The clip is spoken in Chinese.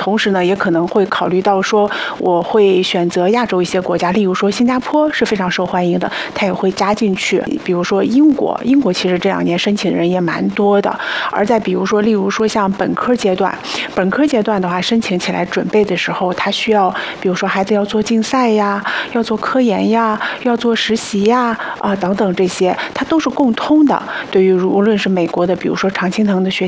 同时呢，也可能会考虑到说，我会选择亚洲一些国家，例如说新加坡是非常受欢迎的，它也会加进去。比如说英国其实这2年申请的人也蛮多的。而在比如说，例如说像本科阶段的话，申请起来准备的时候，它需要，比如说孩子要做竞赛呀，要做科研呀，要做实习呀，等等这些，它都是共通的。对于无论是美国的，比如说常青藤的学